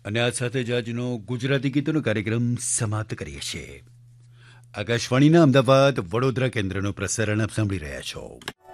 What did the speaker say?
અને આ સાથે જ આજનો ગુજરાતી ગીતોનો કાર્યક્રમ સમાપ્ત કરીએ છીએ. આકાશવાણીના અમદાવાદ વડોદરા કેન્દ્રનું પ્રસારણ આપ સાંભળી રહ્યા છો.